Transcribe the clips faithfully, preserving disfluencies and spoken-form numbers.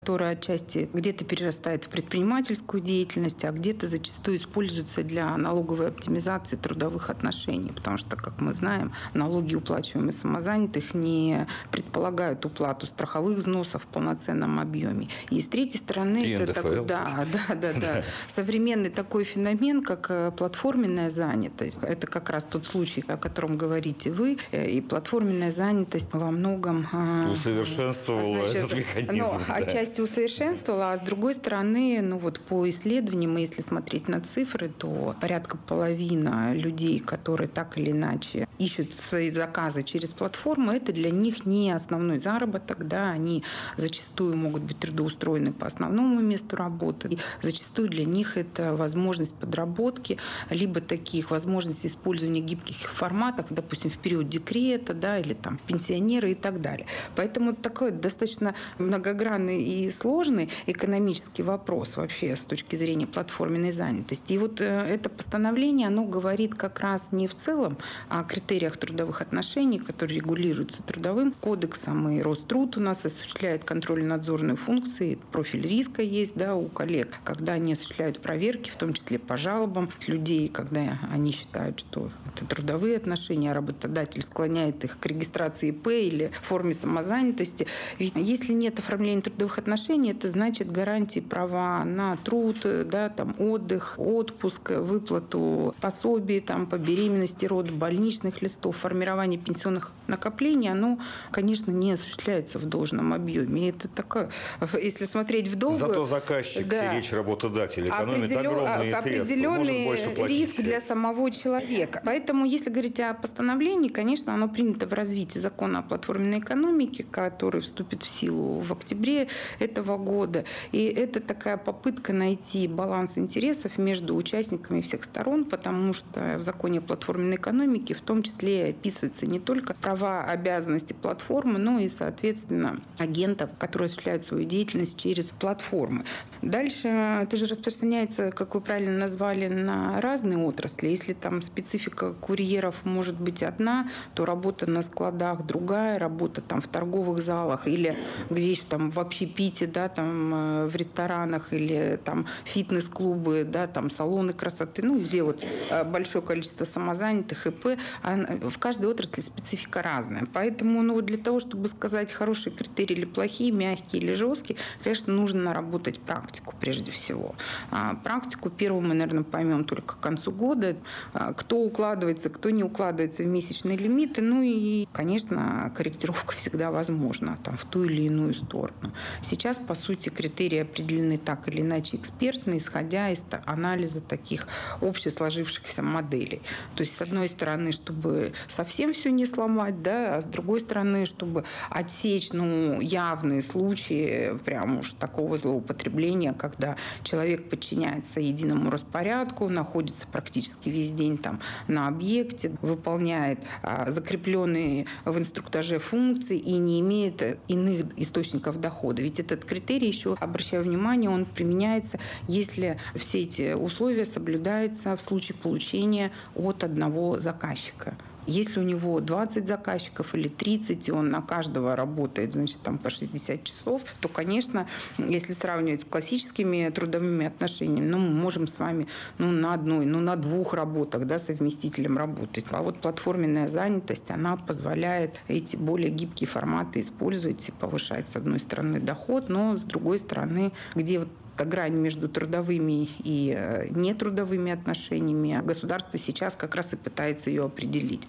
которая отчасти где-то перерастает в предпринимательскую деятельность, а где-то зачастую используется для налоговой оптимизации трудовых отношений. Потому что, как мы знаем, налоги, уплачиваемые самозанятых, не предполагают уплату страховых взносов в полноценном объеме. И с третьей стороны, и это такой, да, да, да, да, современный такой феномен, как платформенная занятость. Это как раз тот случай, о котором говорите вы. И платформенная занятость во многом усовершенствовала значит, этот механизм. Ну, да. Отчасти усовершенствовала, а с другой стороны, ну вот по исследованиям, если смотреть на цифры, то порядка половины людей, которые так или иначе ищут свои заказы через платформу, это для них не основной заработок, да, они зачастую могут быть трудоустроены по основному месту работы, и зачастую для них это возможность подработки, либо таких возможностей использования гибких форматов, допустим, в период декрета, да, или там пенсионеры и так далее. Поэтому такой достаточно многогранный и сложный экономический вопрос вообще с точки зрения платформенной занятости. И вот это постановление, оно говорит как раз не в целом о критериях трудовых отношений, которые регулируются трудовым кодексом, и Роструд у нас осуществляет контрольно-надзорные функции, профиль риска есть, да, у коллег, когда они осуществляют проверки, в том числе по жалобам людей, когда они считают, что это трудовые отношения, а работодатель склоняет их к регистрации ИП или форме самозанятости. Ведь если нет оформления трудовых отношений, это значит гарантии права на труд, да, там, отдых, отпуск, выплату пособий там, по беременности, роду, больничных листов, формирование пенсионных накоплений, оно, конечно, не осуществляется в должном объеме. И это такое, если смотреть в долгую... Зато заказчик, да, речь работодатель экономит определен, огромные определенный средства, может больше платить. Риск для самого человека. Поэтому, если говорить о постановлении, конечно, оно принято в развитии закона о платформенной экономике, который вступит в силу в октябре этого года. И это такая попытка найти баланс интересов между участниками всех сторон, потому что в законе о платформенной экономике в том числе описываются не только права, обязанности платформы, но и, соответственно, агентов, которые осуществляют свою деятельность через платформы. Дальше это же распространяется, как вы правильно назвали, на разные отрасли. Если там специфика курьеров может быть одна, то работа на складах другая, работа там в торговых залах или где еще там в общепите, да, там в ресторанах или там фитнес-клубы, да, там салоны красоты, ну, где вот большое количество самозанятых, ИП, в каждой отрасли специфика разная. Поэтому, ну, для того, чтобы сказать, хорошие критерии или плохие, мягкие или жесткие, конечно, нужно наработать практику прежде всего. А практику первую мы, наверное, поймем только к концу года, кто укладывается, кто не укладывается в месячные лимиты, ну и, конечно, корректировка всегда возможна там, в ту или иную сторону. Сейчас, по сути, критерии определены так или иначе экспертно, исходя из анализа таких общесложившихся моделей. То есть, с одной стороны, чтобы совсем все не сломать, да, а с другой стороны, чтобы отсечь ну, явные случаи прям уж такого злоупотребления, когда человек подчиняется единому распорядку, находится практически весь день там на объекте, выполняет а, закрепленные в инструктаже функции и не имеет иных источников дохода. Ведь этот критерий, еще обращаю внимание, он применяется, если все эти условия соблюдаются в случае получения от одного заказчика. Если у него двадцать заказчиков или тридцать, и он на каждого работает, значит, там по шестьдесят часов, то, конечно, если сравнивать с классическими трудовыми отношениями, ну, мы можем с вами ну, на одной, ну, на двух работах, да, совместителем работать. А вот платформенная занятость, она позволяет эти более гибкие форматы использовать и повышать, с одной стороны, доход, но, с другой стороны, где вот грань между трудовыми и нетрудовыми отношениями. Государство сейчас как раз и пытается ее определить.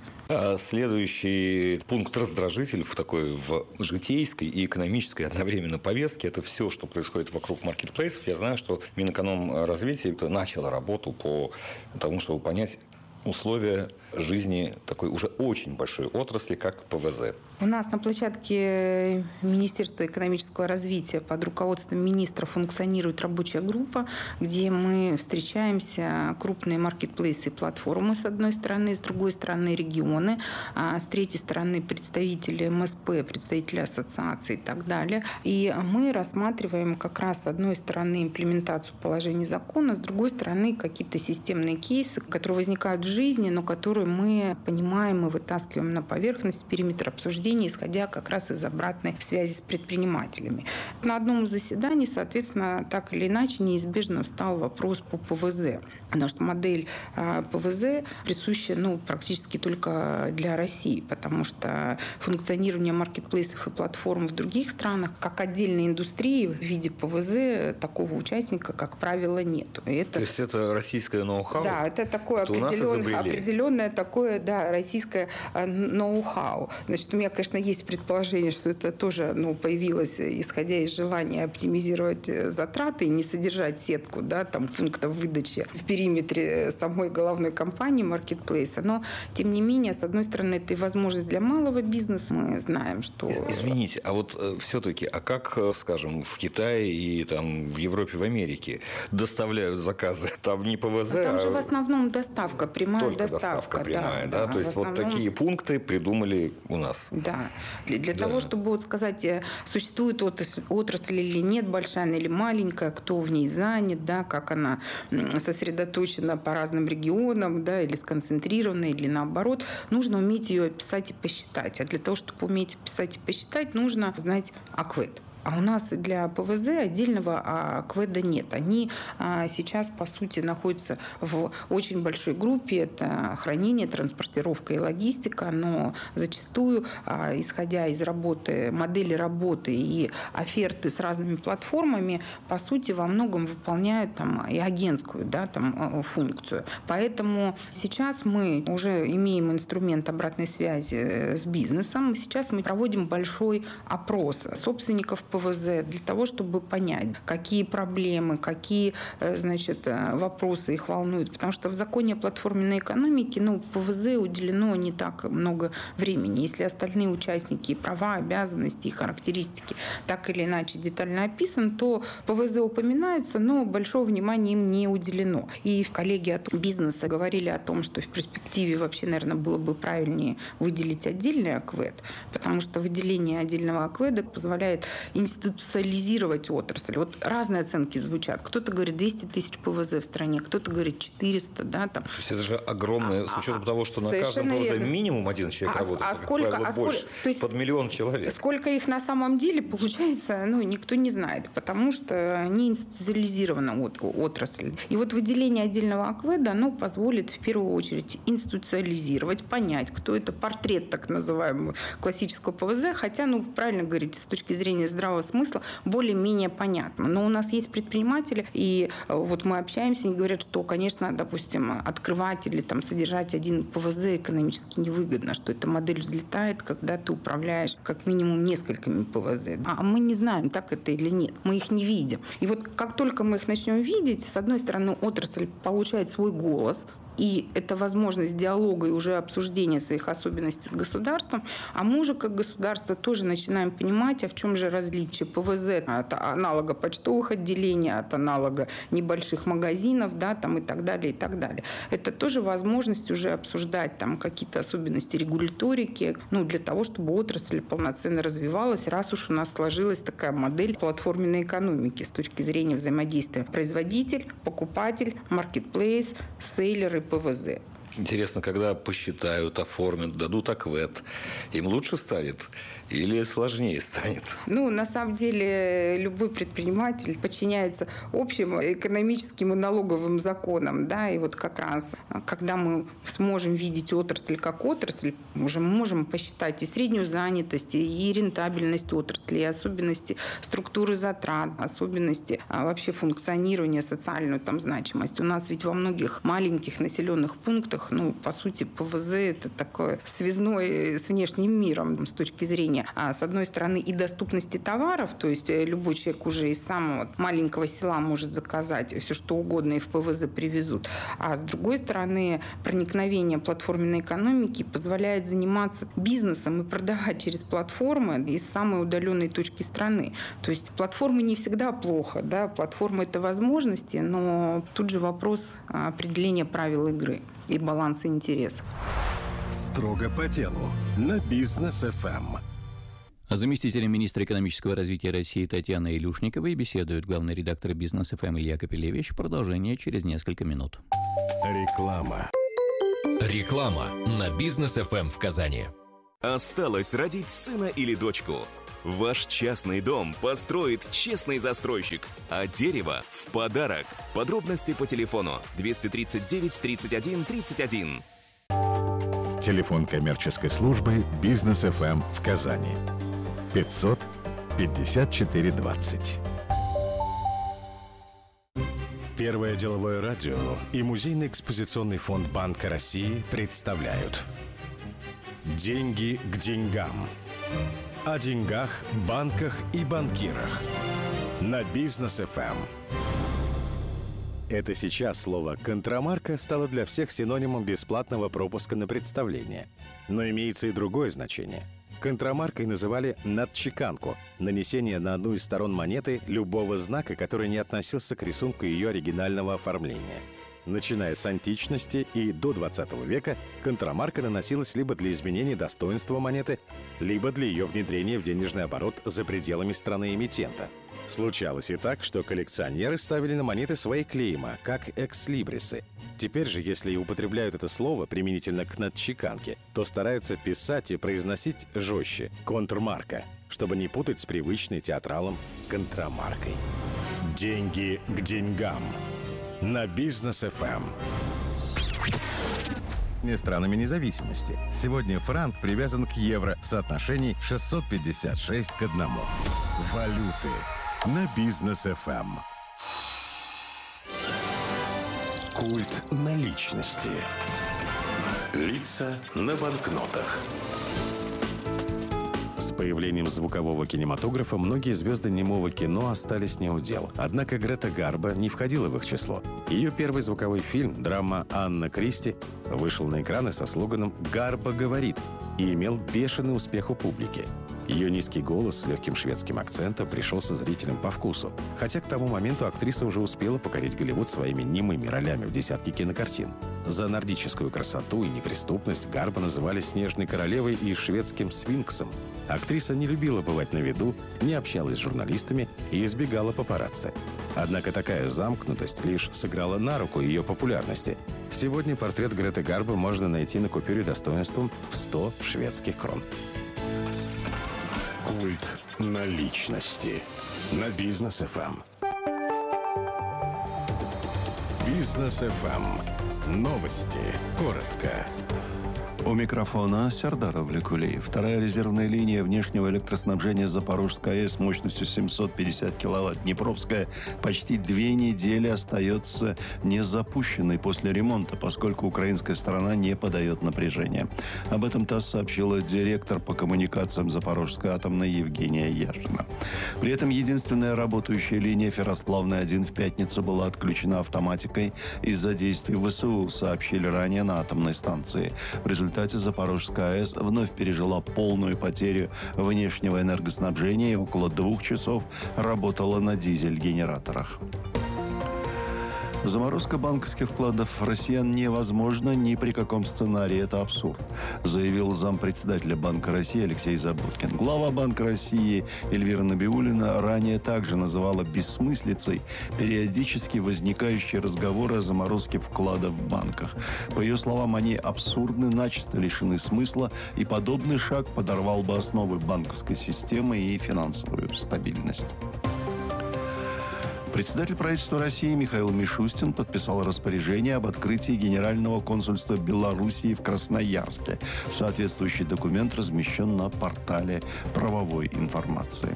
Следующий пункт раздражитель в такой в житейской и экономической одновременно повестке – это все, что происходит вокруг маркетплейсов. Я знаю, что Минэкономразвития начало работу по тому, чтобы понять условия жизни такой уже очень большой отрасли, как ПВЗ. У нас на площадке Министерства экономического развития под руководством министра функционирует рабочая группа, где мы встречаемся, крупные маркетплейсы и платформы с одной стороны, с другой стороны регионы, а с третьей стороны представители эм эс пэ, представители ассоциаций и так далее. И мы рассматриваем как раз с одной стороны имплементацию положений закона, с другой стороны какие-то системные кейсы, которые возникают в жизни, но которые которые мы понимаем и вытаскиваем на поверхность, периметр обсуждения, исходя как раз из обратной связи с предпринимателями. На одном из заседаний, соответственно, так или иначе неизбежно встал вопрос по ПВЗ. Потому что модель ПВЗ присуща ну, практически только для России, потому что функционирование маркетплейсов и платформ в других странах, как отдельной индустрии в виде ПВЗ, такого участника, как правило, нет. Это... То есть это российское ноу-хау? Да, это такое определенное, определенное такое да, российское ноу-хау. Значит, у меня, конечно, есть предположение, что это тоже ну, появилось, исходя из желания оптимизировать затраты и не содержать сетку да, там, пунктов выдачи в периметре самой головной компании маркетплейса. Но, тем не менее, с одной стороны, это и возможность для малого бизнеса. Мы знаем, что... Извините, а вот все-таки, а как, скажем, в Китае и там, в Европе, в Америке доставляют заказы? Там не ПВЗ, а... Там же а... в основном доставка, прямая Только доставка. доставка прямая, да? да? да То есть основном... вот такие пункты придумали у нас. Да. Для, для да. того, чтобы вот сказать, существует отрасль, отрасль или нет, большая она или маленькая, кто в ней занят, да, как она сосредоточена по разным регионам, да, или сконцентрирована, или наоборот, нужно уметь ее описать и посчитать. А для того, чтобы уметь описать и посчитать, нужно знать АКВЭД. А у нас для ПВЗ отдельного АКВЭДа нет. Они сейчас, по сути, находятся в очень большой группе. Это хранение, транспортировка и логистика. Но зачастую, исходя из работы, модели работы и оферты с разными платформами, по сути, во многом выполняют там, и агентскую да, там, функцию. Поэтому сейчас мы уже имеем инструмент обратной связи с бизнесом. Сейчас мы проводим большой опрос собственников ПВЗ для того, чтобы понять, какие проблемы, какие значит, вопросы их волнуют. Потому что в законе о платформенной экономике ну, ПВЗ уделено не так много времени. Если остальные участники, права, обязанности и характеристики так или иначе детально описаны, то ПВЗ упоминаются, но большого внимания им не уделено. И коллеги от бизнеса говорили о том, что в перспективе вообще, наверное, было бы правильнее выделить отдельный АКВЭД, потому что выделение отдельного АКВЭДа позволяет институциализировать отрасль. Вот разные оценки звучат. Кто-то говорит двести тысяч ПВЗ в стране, кто-то говорит четыреста. Да, там. То есть это же огромное, с учетом а, того, что на каждом ПВЗ верно. Минимум один человек а, работает. А сколько, правило, а больше, сколько, то есть, под миллион человек. Сколько их на самом деле получается, ну, никто не знает, потому что не институциализирована от, отрасль. И вот выделение отдельного АКВЭДа, оно позволит в первую очередь институциализировать, понять, кто это, портрет так называемого классического ПВЗ, хотя, ну, правильно говорите, с точки зрения здравого смысла, более-менее понятно. Но у нас есть предприниматели, и вот мы общаемся, и говорят, что, конечно, допустим, открывать или там, содержать один ПВЗ экономически невыгодно, что эта модель взлетает, когда ты управляешь как минимум несколькими ПВЗ. А мы не знаем, так это или нет. Мы их не видим. И вот как только мы их начнем видеть, с одной стороны, отрасль получает свой голос, и это возможность диалога и уже обсуждения своих особенностей с государством. А мы уже как государство тоже начинаем понимать, а в чем же различие ПВЗ от аналога почтовых отделений, от аналога небольших магазинов, да, там, и так далее, и так далее. Это тоже возможность уже обсуждать там, какие-то особенности регуляторики, ну, для того, чтобы отрасль полноценно развивалась, раз уж у нас сложилась такая модель платформенной экономики с точки зрения взаимодействия производитель, покупатель, маркетплейс, сейлеры, ПВЗ. Интересно, когда посчитают, оформят, дадут АКВЭД, им лучше станет или сложнее станет? Ну, на самом деле, любой предприниматель подчиняется общим экономическим и налоговым законам. Да? И вот как раз, когда мы сможем видеть отрасль как отрасль, уже мы можем посчитать и среднюю занятость, и рентабельность отрасли, и особенности структуры затрат, особенности вообще функционирования, социальную там, значимость. У нас ведь во многих маленьких населенных пунктах, ну, по сути, ПВЗ – это такое связное с внешним миром с точки зрения, а, с одной стороны, и доступности товаров, то есть любой человек уже из самого маленького села может заказать все, что угодно, и в ПВЗ привезут. А с другой стороны, проникновение платформенной экономики позволяет заниматься бизнесом и продавать через платформы из самой удаленной точки страны. То есть платформы не всегда плохо, да? Платформа – это возможности, но тут же вопрос определения правил игры и баланса интересов. Строго по делу на Бизнес-эф эм. Заместителем министра экономического развития России Татьяной Илюшниковой беседует главный редактор Бизнес-эф эм Илья Капелевич. Продолжение через несколько минут. Реклама. Реклама на Бизнес эф эм в Казани. Осталось родить сына или дочку? Ваш частный дом построит честный застройщик, а дерево в подарок. Подробности по телефону двести тридцать девять тридцать один тридцать один. Телефон коммерческой службы Бизнес эф эм в Казани. пятьсот пятьдесят четыре двадцать. Первое деловое радио и Музейный экспозиционный фонд Банка России представляют «Деньги к деньгам». О деньгах, банках и банкирах. На Бизнес эф эм. Это сейчас слово «контрамарка» стало для всех синонимом бесплатного пропуска на представление. Но имеется и другое значение. Контрамаркой называли надчеканку – нанесение на одну из сторон монеты любого знака, который не относился к рисунку ее оригинального оформления. Начиная с античности и до двадцатого века контрамарка наносилась либо для изменения достоинства монеты, либо для ее внедрения в денежный оборот за пределами страны эмитента. Случалось и так, что коллекционеры ставили на монеты свои клейма, как экслибрисы. Теперь же, если и употребляют это слово применительно к надчеканке, то стараются писать и произносить жестче – контрмарка, чтобы не путать с привычной театралом контрамаркой. Деньги к деньгам. На Бизнес эф эм. Странами независимости. Сегодня франк привязан к евро в соотношении шестьсот пятьдесят шесть к одному. Валюты на Бизнес эф эм. Культ наличности. Лица на банкнотах. С появлением звукового кинематографа многие звезды немого кино остались не у дел. Однако Грета Гарбо не входила в их число. Ее первый звуковой фильм, драма «Анна Кристи», вышел на экраны со слоганом «Гарбо говорит» и имел бешеный успех у публики. Ее низкий голос с легким шведским акцентом пришелся зрителям по вкусу. Хотя к тому моменту актриса уже успела покорить Голливуд своими немыми ролями в десятке кинокартин. За нордическую красоту и неприступность Гарбо называли «снежной королевой» и «шведским сфинксом». Актриса не любила бывать на виду, не общалась с журналистами и избегала папарацци. Однако такая замкнутость лишь сыграла на руку ее популярности. Сегодня портрет Греты Гарбо можно найти на купюре достоинством в сто шведских крон. Культ наличности. На Бизнес эф эм. Бизнес эф эм. Новости. Коротко. У микрофона Сердар Авлекулиев. Вторая резервная линия внешнего электроснабжения Запорожской АЭС мощностью семьсот пятьдесят киловатт Днепровская почти две недели остается незапущенной после ремонта, поскольку украинская сторона не подает напряжение. Об этом ТАСС сообщила директор по коммуникациям Запорожской атомной Евгения Яшина. При этом единственная работающая линия ферросплавная один в пятницу была отключена автоматикой из-за действий ВСУ, сообщили ранее на атомной станции. В результате В результате Запорожская АЭС вновь пережила полную потерю внешнего энергоснабжения и около двух часов работала на дизель-генераторах. Заморозка банковских вкладов россиян невозможна ни при каком сценарии. Это абсурд, заявил зампредседателя Банка России Алексей Заботкин. Глава Банка России Эльвира Набиуллина ранее также называла бессмыслицей периодически возникающие разговоры о заморозке вкладов в банках. По ее словам, они абсурдны, начисто лишены смысла, и подобный шаг подорвал бы основы банковской системы и финансовую стабильность. Председатель правительства России Михаил Мишустин подписал распоряжение об открытии Генерального консульства Белоруссии в Красноярске. Соответствующий документ размещен на портале правовой информации.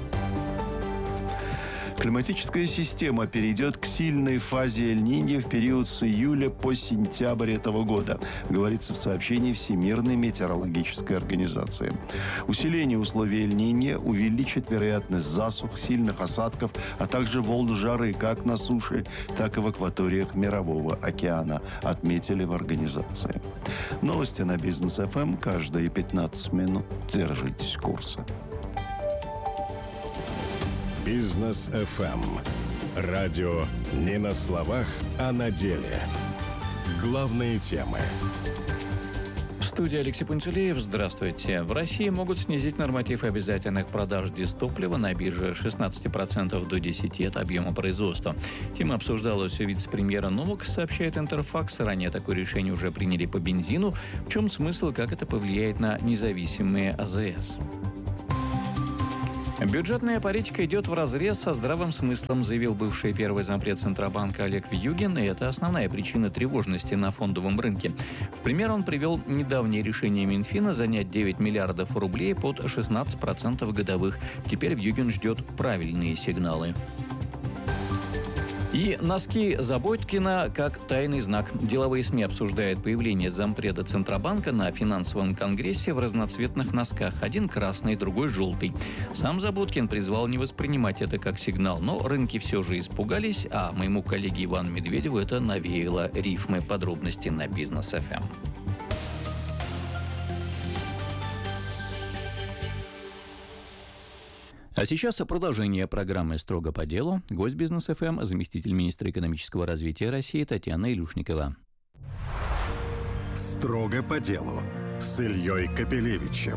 Климатическая система перейдет к сильной фазе Эль-Ниньо в период с июля по сентябрь этого года, говорится в сообщении Всемирной метеорологической организации. Усиление условий Эль-Ниньо увеличит вероятность засух, сильных осадков, а также волн жары как на суше, так и в акваториях Мирового океана, отметили в организации. Новости на Бизнес эф эм каждые пятнадцать минут. Держитесь курса. Бизнес эф эм. Радио не на словах, а на деле. Главные темы. В студии Алексей Пантелеев. Здравствуйте. В России могут снизить норматив обязательных продаж дизтоплива на бирже с шестнадцати процентов до десяти процентов от объема производства. Тема обсуждалась у вице-премьера Новак, сообщает Интерфакс. Ранее такое решение уже приняли по бензину. В чем смысл, как это повлияет на независимые АЗС? Бюджетная политика идет вразрез со здравым смыслом, заявил бывший первый зампред Центробанка Олег Вьюгин, и это основная причина тревожности на фондовом рынке. В пример он привел недавнее решение Минфина занять девять миллиардов рублей под шестнадцать процентов годовых. Теперь Вьюгин ждет правильные сигналы. И носки Заботкина как тайный знак. Деловые СМИ обсуждают появление зампреда Центробанка на финансовом конгрессе в разноцветных носках. Один красный, другой желтый. Сам Заботкин призвал не воспринимать это как сигнал, но рынки все же испугались, а моему коллеге Ивану Медведеву это навеяло рифмы. Подробности на Бизнес эф эм. А сейчас продолжение программы «Строго по делу». Гость Бизнес эф эм, заместитель министра экономического развития России Татьяна Илюшникова. «Строго по делу» с Ильей Капелевичем.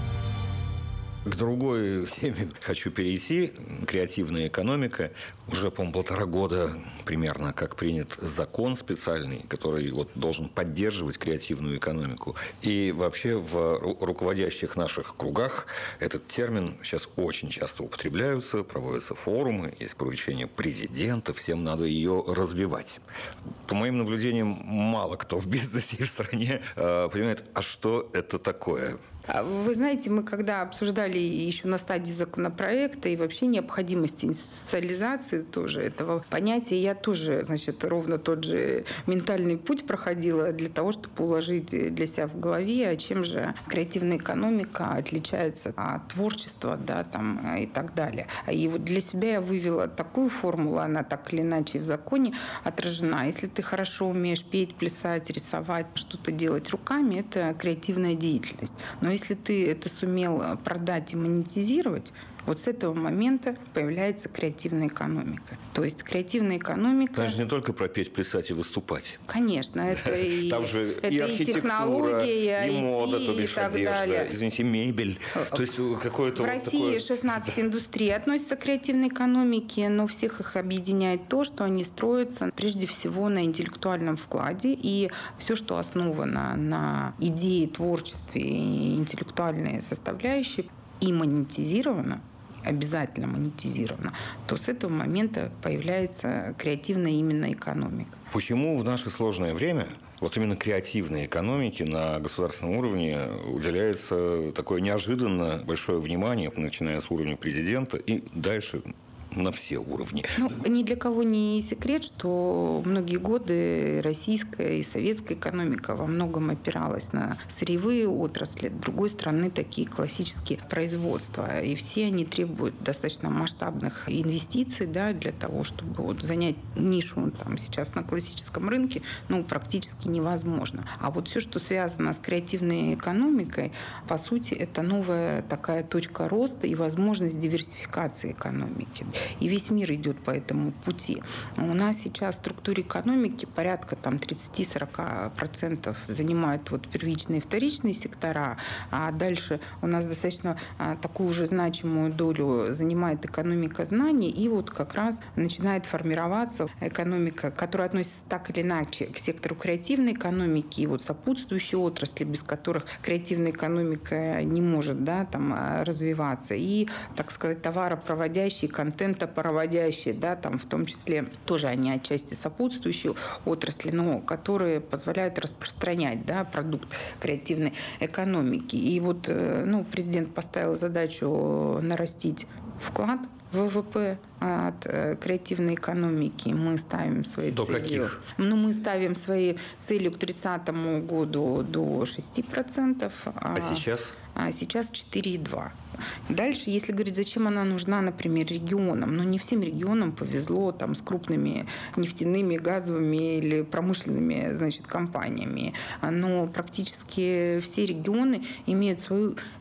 К другой теме хочу перейти. Креативная экономика. Уже, по-моему, полтора года примерно как принят закон специальный, который вот должен поддерживать креативную экономику. И вообще в руководящих наших кругах этот термин сейчас очень часто употребляются, проводятся форумы, есть поручение президента, всем надо ее развивать. По моим наблюдениям, мало кто в бизнесе и в стране э, понимает, а что это такое. Вы знаете, мы когда обсуждали еще на стадии законопроекта и вообще необходимости институциализации тоже этого понятия, я тоже, значит, ровно тот же ментальный путь проходила для того, чтобы уложить для себя в голове, а чем же креативная экономика отличается от творчества, да, там, и так далее. И вот для себя я вывела такую формулу, она так или иначе в законе отражена. Если ты хорошо умеешь петь, плясать, рисовать, что-то делать руками, это креативная деятельность. Но если ты это сумел продать и монетизировать, вот с этого момента появляется креативная экономика. То есть креативная экономика... Конечно, не только про петь, плясать и выступать. Конечно, это и, Там же это и архитектура, и технология, и мода, то бишь и так одежда, далее. извините, мебель. То есть какое-то В вот России такое... шестнадцать индустрий относятся к креативной экономике, но всех их объединяет то, что они строятся прежде всего на интеллектуальном вкладе. И все, что основано на идее, творчестве и интеллектуальной составляющей, и монетизировано, обязательно монетизировано, то с этого момента появляется креативная именно экономика. Почему в наше сложное время вот именно креативной экономике на государственном уровне уделяется такое неожиданно большое внимание, начиная с уровня президента и дальше на все уровни? Ну, ни для кого не секрет, что многие годы российская и советская экономика во многом опиралась на сырьевые отрасли, с другой стороны, такие классические производства. И все они требуют достаточно масштабных инвестиций, да, для того, чтобы вот занять нишу там, сейчас на классическом рынке, ну, практически невозможно. А вот все, что связано с креативной экономикой, по сути, это новая такая точка роста и возможность диверсификации экономики. И весь мир идет по этому пути. У нас сейчас в структуре экономики порядка там, тридцать-сорок процентов занимают вот первичные и вторичные сектора, а дальше у нас достаточно а, такую уже значимую долю занимает экономика знаний, и вот как раз начинает формироваться экономика, которая относится так или иначе к сектору креативной экономики и вот сопутствующие отрасли, без которых креативная экономика не может, да, там, развиваться. И, так сказать, товаропроводящие, контент проводящие, да, там в том числе тоже они отчасти сопутствующие отрасли, но которые позволяют распространять, да, продукт креативной экономики. И вот, ну, президент поставил задачу нарастить вклад в вэ вэ пэ от креативной экономики. Мы ставим свои до цели. Каких? Ну, мы ставим свои цели к тридцатому году до шести процентов. А, а сейчас? А сейчас четыре и два. Дальше, если говорить, зачем она нужна, например, регионам, ну, не всем регионам повезло там, с крупными нефтяными, газовыми или промышленными, значит, компаниями. Но практически все регионы имеют свою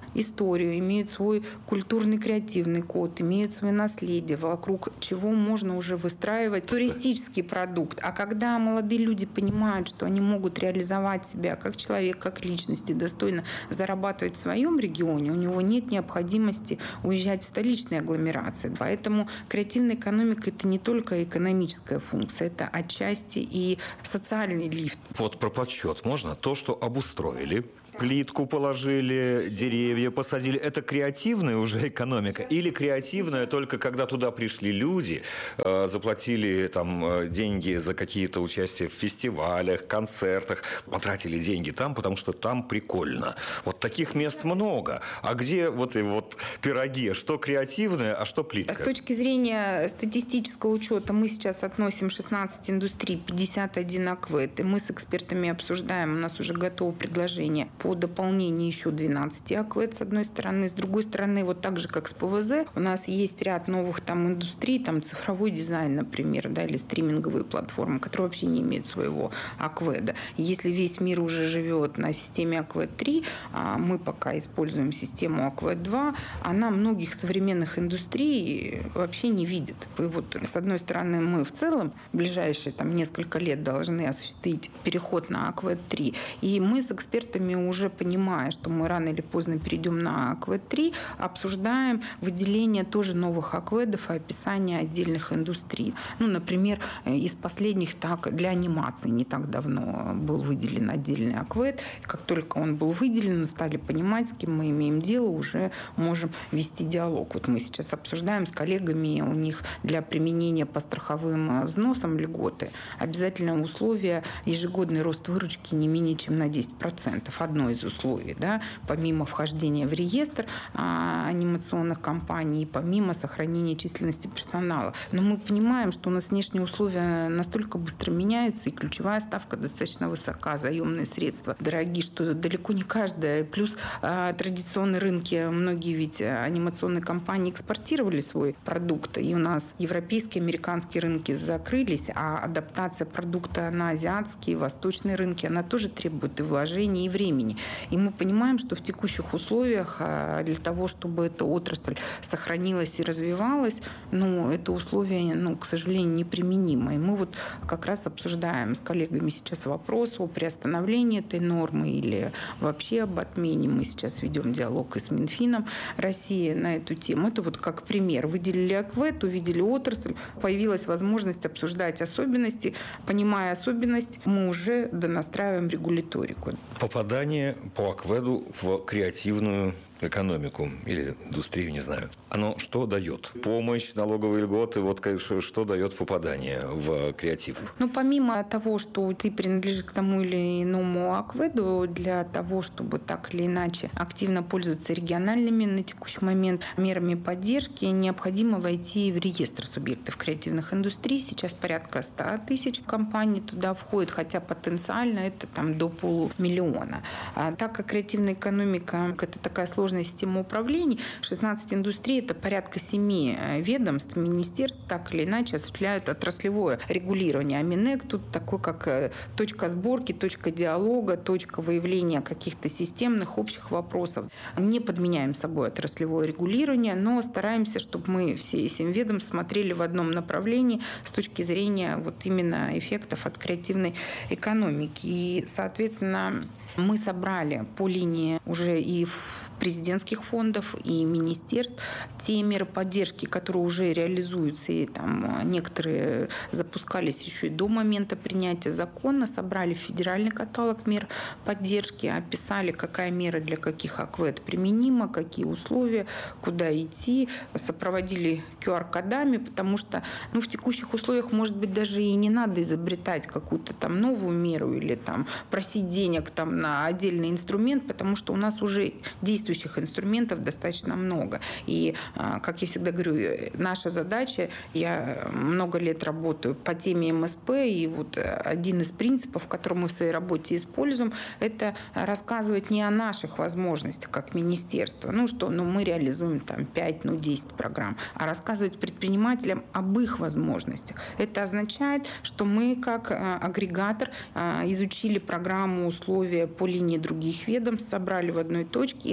историю, имеют свой культурный креативный код, имеют свое наследие, вокруг чего можно уже выстраивать туристический продукт. А когда молодые люди понимают, что они могут реализовать себя как человек, как личность и достойно зарабатывать в своем регионе, у него нет необходимости уезжать в столичные агломерации. Поэтому креативная экономика – это не только экономическая функция, это отчасти и социальный лифт. Вот про подсчет можно? То, что обустроили, плитку положили, деревья посадили. Это креативная уже экономика? Или креативная только когда туда пришли люди, э, заплатили там деньги за какие-то участия в фестивалях, концертах, потратили деньги там, потому что там прикольно. Вот таких мест много. А где вот и вот пироги? Что креативное, а что плитка? С точки зрения статистического учета мы сейчас относим шестнадцать индустрий, пятьдесят один аквэд. И мы с экспертами обсуждаем, у нас уже готово предложение по дополнению еще двенадцать аквэд с одной стороны. С другой стороны, вот так же, как с ПВЗ, у нас есть ряд новых там индустрий, там цифровой дизайн, например, да, или стриминговые платформы, которые вообще не имеют своего аквэда. И если весь мир уже живет на системе аквэд три, а мы пока используем систему аквэд два, она многих современных индустрий вообще не видит. И вот с одной стороны, мы в целом в ближайшие там несколько лет должны осуществить переход на аквэд три. И мы с экспертами уже понимая, что мы рано или поздно перейдем на аквэд три, обсуждаем выделение тоже новых аквэдов и описание отдельных индустрий. Ну, например, из последних так для анимации не так давно был выделен отдельный аквэд. Как только он был выделен, стали понимать, с кем мы имеем дело, уже можем вести диалог. Вот мы сейчас обсуждаем с коллегами, у них для применения по страховым взносам льготы обязательное условие ежегодный рост выручки не менее чем на десять процентов. Одно из условий, да, помимо вхождения в реестр а, анимационных компаний, помимо сохранения численности персонала. Но мы понимаем, что у нас внешние условия настолько быстро меняются, и ключевая ставка достаточно высока, заемные средства дорогие, что далеко не каждая. Плюс а, традиционные рынки, многие ведь анимационные компании экспортировали свой продукт, и у нас европейские, американские рынки закрылись, а адаптация продукта на азиатские, восточные рынки, она тоже требует и вложений, и времени. И мы понимаем, что в текущих условиях для того, чтобы эта отрасль сохранилась и развивалась, ну, это условие, ну, к сожалению, неприменимо. И мы вот как раз обсуждаем с коллегами сейчас вопрос о приостановлении этой нормы или вообще об отмене. Мы сейчас ведем диалог и с Минфином России на эту тему. Это вот как пример. Выделили аквэд, увидели отрасль, появилась возможность обсуждать особенности. Понимая особенность, мы уже донастраиваем регуляторику. Попадание по аквэду в креативную экономику или индустрию, не знаю. Оно что дает? Помощь, налоговые льготы, вот, конечно, что дает попадание в креатив? Ну, помимо того, что ты принадлежишь к тому или иному аквэду, для того, чтобы так или иначе активно пользоваться региональными на текущий момент мерами поддержки, необходимо войти в реестр субъектов креативных индустрий. Сейчас порядка ста тысяч компаний туда входит, хотя потенциально это там до полумиллиона. А так как креативная экономика – это такая сложная система управления, шестнадцать индустрий – это порядка семи ведомств, министерств, так или иначе осуществляют отраслевое регулирование. А Минэк тут такой, как точка сборки, точка диалога, точка выявления каких-то системных общих вопросов. Не подменяем собой отраслевое регулирование, но стараемся, чтобы мы все семь ведомств смотрели в одном направлении с точки зрения вот именно эффектов от креативной экономики. И, соответственно, мы собрали по линии уже и президентских фондов, и министерств те меры поддержки, которые уже реализуются, и там некоторые запускались еще и до момента принятия закона, собрали федеральный каталог мер поддержки, описали, какая мера для каких аквэд применима, какие условия, куда идти, сопроводили ку ар-кодами, потому что ну, в текущих условиях, может быть, даже и не надо изобретать какую-то там новую меру или там просить денег там на отдельный инструмент, потому что у нас уже действующих инструментов достаточно много. И, как я всегда говорю, наша задача, я много лет работаю по теме эм эс пэ, и вот один из принципов, который мы в своей работе используем, это рассказывать не о наших возможностях, как министерство, ну что, ну мы реализуем там пять, ну десять программ, а рассказывать предпринимателям об их возможностях. Это означает, что мы как агрегатор изучили программу, условия по линии других ведомств, собрали в одной точке и рассказываем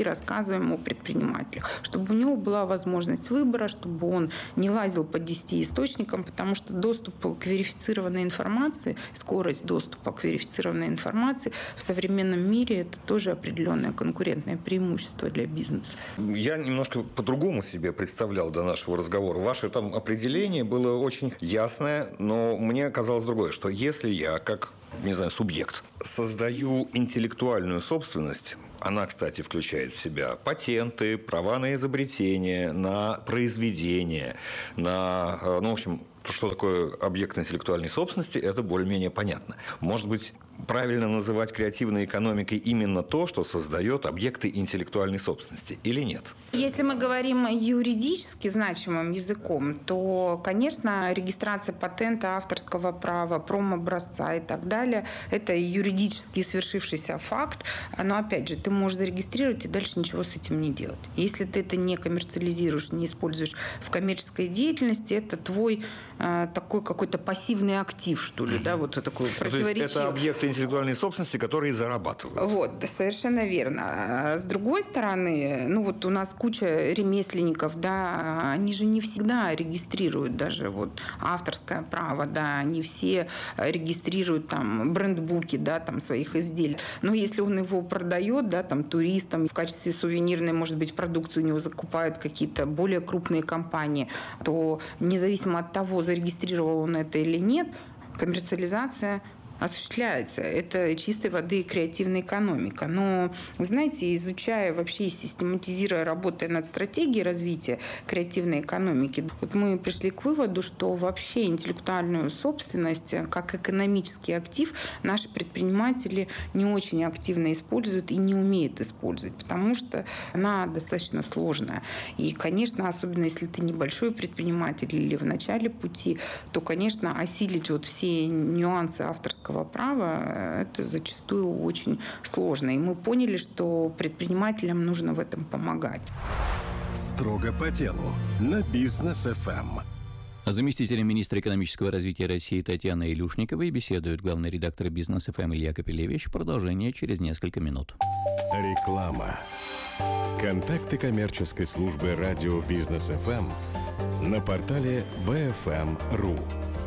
своему предпринимателю, чтобы у него была возможность выбора, чтобы он не лазил по десяти источникам, потому что доступ к верифицированной информации, скорость доступа к верифицированной информации в современном мире – это тоже определенное конкурентное преимущество для бизнеса. Я немножко по-другому себе представлял до нашего разговора. Ваше там определение было очень ясное, но мне казалось другое, что если я, как, не знаю, субъект, создаю интеллектуальную собственность, она, кстати, включает в себя патенты, права на изобретение, на произведение, на, ну, в общем, что такое объект интеллектуальной собственности, это более-менее понятно. Может быть, правильно называть креативной экономикой именно то, что создает объекты интеллектуальной собственности, или нет? Если мы говорим юридически значимым языком, то, конечно, регистрация патента, авторского права, промобразца и так далее – это юридически свершившийся факт. Но, опять же, ты можешь зарегистрировать и дальше ничего с этим не делать. Если ты это не коммерциализируешь, не используешь в коммерческой деятельности, это твой э, такой какой-то пассивный актив, что ли, да, вот такой противоречивый. Это объекты интеллектуальной собственности, которые зарабатывают. Вот, совершенно верно. А с другой стороны, ну вот у нас куча ремесленников, да, они же не всегда регистрируют даже вот авторское право, да, не все регистрируют там брендбуки, да, там своих изделий. Но если он его продает, да, там туристам в качестве сувенирной, может быть, продукцию у него закупают какие-то более крупные компании, то независимо от того, зарегистрировал он это или нет, коммерциализация осуществляется. Это чистой воды креативная экономика. Но, вы знаете, изучая вообще, систематизируя, работая над стратегией развития креативной экономики, вот мы пришли к выводу, что вообще интеллектуальную собственность как экономический актив наши предприниматели не очень активно используют и не умеют использовать, потому что она достаточно сложная. И, конечно, особенно если ты небольшой предприниматель или в начале пути, то, конечно, осилить вот все нюансы авторского права, это зачастую очень сложно. И мы поняли, что предпринимателям нужно в этом помогать. Строго по делу на Бизнес эф эм. Заместитель министра экономического развития России Татьяна Илюшниковой беседует главный редактор Бизнес эф эм Илья Капелевич. Продолжение через несколько минут. Реклама. Контакты коммерческой службы радио Бизнес эф эм на портале би эф эм точка ру.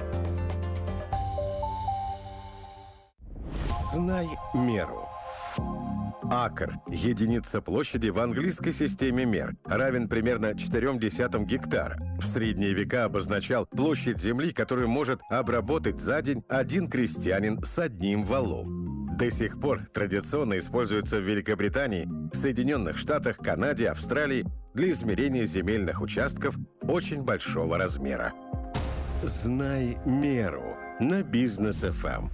Знай меру. Акр – единица площади в английской системе мер, равен примерно четырем десятым гектара. В средние века обозначал площадь земли, которую может обработать за день один крестьянин с одним валом. До сих пор традиционно используется в Великобритании, Соединенных Штатах, Канаде, Австралии для измерения земельных участков очень большого размера. Знай меру на Бизнес эф эм.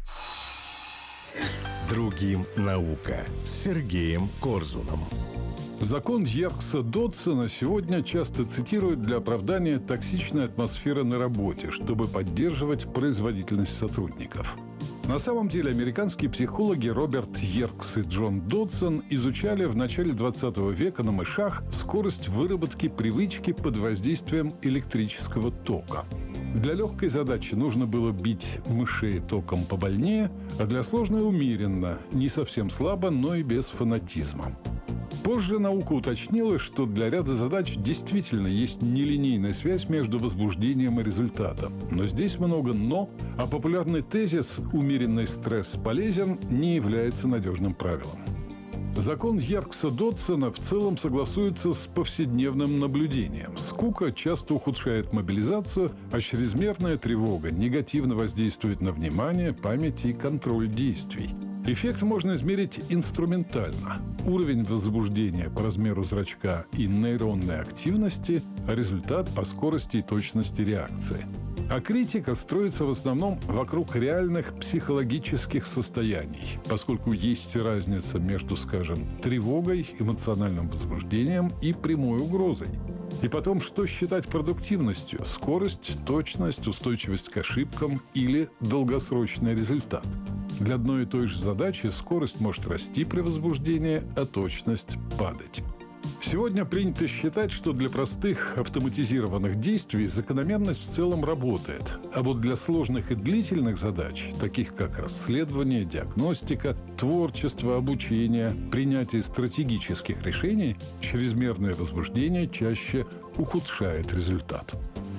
Другим наука с Сергеем Корзуном. Закон Йеркса-Додсона сегодня часто цитируют для оправдания токсичной атмосферы на работе, чтобы поддерживать производительность сотрудников. На самом деле американские психологи Роберт Йеркс и Джон Додсон изучали в начале двадцатого века на мышах скорость выработки привычки под воздействием электрического тока. Для легкой задачи нужно было бить мышей током побольнее, а для сложной умеренно, не совсем слабо, но и без фанатизма. Позже наука уточнила, что для ряда задач действительно есть нелинейная связь между возбуждением и результатом. Но здесь много «но», а популярный тезис «умеренный стресс полезен» не является надежным правилом. Закон Йеркса-Додсона в целом согласуется с повседневным наблюдением. Скука часто ухудшает мобилизацию, а чрезмерная тревога негативно воздействует на внимание, память и контроль действий. Эффект можно измерить инструментально. Уровень возбуждения по размеру зрачка и нейронной активности, а результат по скорости и точности реакции. А критика строится в основном вокруг реальных психологических состояний, поскольку есть разница между, скажем, тревогой, эмоциональным возбуждением и прямой угрозой. И потом, что считать продуктивностью? Скорость, точность, устойчивость к ошибкам или долгосрочный результат? Для одной и той же задачи скорость может расти при возбуждении, а точность падать. Сегодня принято считать, что для простых автоматизированных действий закономерность в целом работает. А вот для сложных и длительных задач, таких как расследование, диагностика, творчество, обучение, принятие стратегических решений, чрезмерное возбуждение чаще ухудшает результат.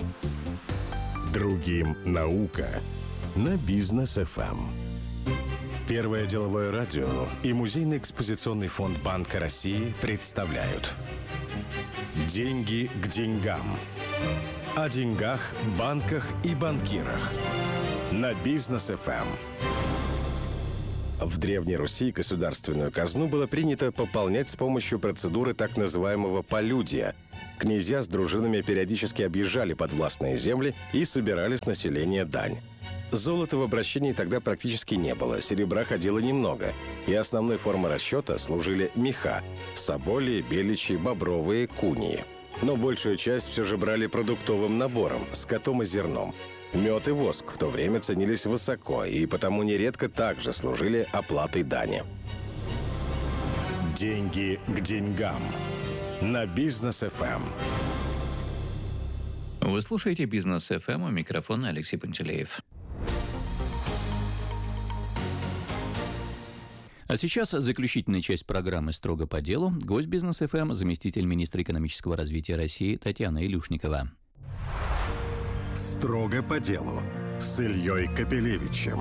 Другим наука на Бизнес эф эм. Первое деловое радио и Музейный экспозиционный фонд Банка России представляют «Деньги к деньгам». О деньгах, банках и банкирах на Бизнес эф эм. В Древней Руси государственную казну было принято пополнять с помощью процедуры так называемого полюдия. Князья с дружинами периодически объезжали подвластные земли и собирали с населения дань. Золота в обращении тогда практически не было, серебра ходило немного, и основной формой расчета служили меха – соболи, беличи, бобровые, куньи. Но большую часть все же брали продуктовым набором – скотом и зерном. Мед и воск в то время ценились высоко, и потому нередко также служили оплатой дани. Деньги к деньгам на Бизнес эф эм. Вы слушаете Бизнес эф эм, у микрофона Алексей Пантелеев. А сейчас заключительная часть программы «Строго по делу». Гость Бизнес эф эм, заместитель министра экономического развития России Татьяна Илюшникова. «Строго по делу» с Ильей Капелевичем.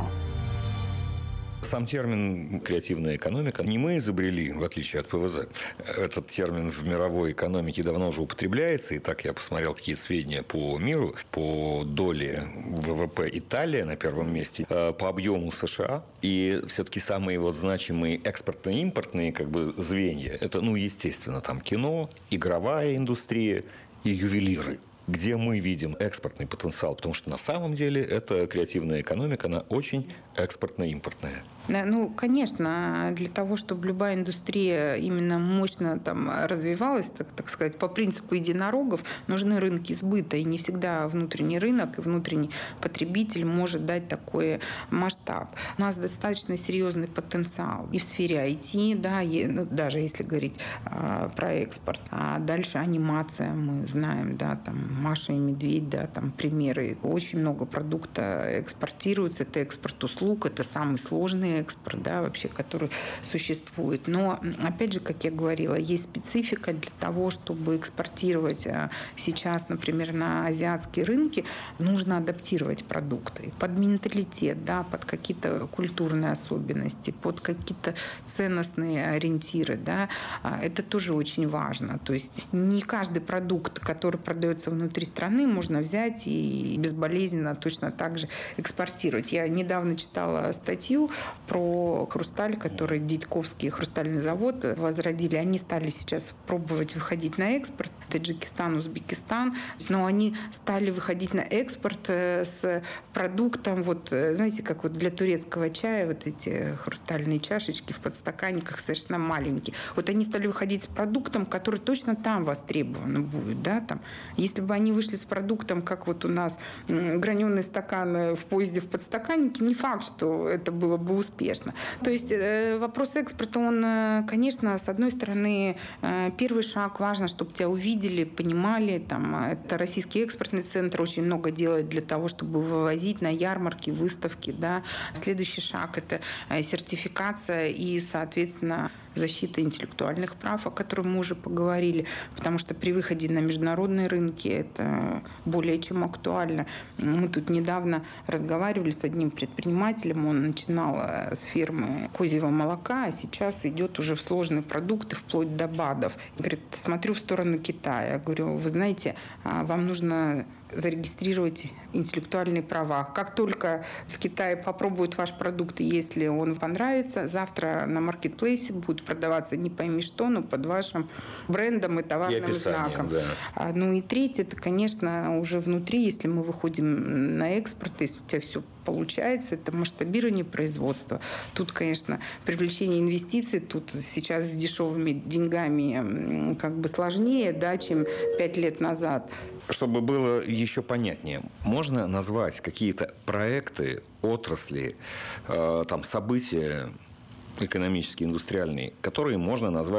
Сам термин «креативная экономика» не мы изобрели, в отличие от ПВЗ. Этот термин в мировой экономике давно уже употребляется. И так я посмотрел какие-то сведения по миру. По доле ВВП Италия на первом месте, по объему США. И все-таки самые вот значимые экспортно-импортные как бы звенья – это, ну, естественно, там кино, игровая индустрия и ювелиры, где мы видим экспортный потенциал, потому что на самом деле эта креативная экономика, она очень экспортно-импортная. Ну, конечно, для того, чтобы любая индустрия именно мощно там развивалась, так, так сказать, по принципу единорогов, нужны рынки сбыта. И не всегда внутренний рынок и внутренний потребитель может дать такой масштаб. У нас достаточно серьезный потенциал и в сфере ай ти, да, и, ну, даже если говорить а, про экспорт. А дальше анимация, мы знаем, да, там Маша и Медведь, да, там примеры. Очень много продукта экспортируется. Это экспорт услуг, это самый сложный экспорт, да, вообще, который существует. Но, опять же, как я говорила, есть специфика для того, чтобы экспортировать сейчас, например, на азиатские рынки, нужно адаптировать продукты под менталитет, да, под какие-то культурные особенности, под какие-то ценностные ориентиры, да. Это тоже очень важно. То есть не каждый продукт, который продается внутри страны, можно взять и безболезненно точно так же экспортировать. Я недавно читала статью про хрусталь, который Дядьковский хрустальный завод возродили. Они стали сейчас пробовать выходить на экспорт. Таджикистан, Узбекистан. Но они стали выходить на экспорт с продуктом, вот, знаете, как вот для турецкого чая, вот эти хрустальные чашечки в подстаканниках совершенно маленькие. Вот они стали выходить с продуктом, который точно там востребован будет. Да, там. Если бы они вышли с продуктом, как вот у нас граненый стакан в поезде в подстаканнике, не факт, что это было бы успешно. То есть вопрос экспорта, он, конечно, с одной стороны, первый шаг, важно, чтобы тебя увидели, понимали. Там, это Российский экспортный центр очень много делает для того, чтобы вывозить на ярмарки, выставки. Да. Следующий шаг – это сертификация и, соответственно, защита интеллектуальных прав, о котором мы уже поговорили, потому что при выходе на международные рынки это более чем актуально. Мы тут недавно разговаривали с одним предпринимателем, он начинал с фермы козьего молока, а сейчас идет уже в сложные продукты, вплоть до БАДов. Говорит, смотрю в сторону Китая. Я говорю, вы знаете, вам нужно зарегистрировать интеллектуальные права. Как только в Китае попробуют ваш продукт, и если он понравится, завтра на маркетплейсе будет продаваться не пойми что, но под вашим брендом и товарным и знаком. Да. А, ну и третье, это, конечно, уже внутри, если мы выходим на экспорт, если у тебя все получается, это масштабирование производства. Тут, конечно, привлечение инвестиций, тут сейчас с дешевыми деньгами как бы сложнее, да, чем пять лет назад. Чтобы было еще понятнее, можно назвать какие-то проекты, отрасли, э, там, события экономические, индустриальные, которые можно назвать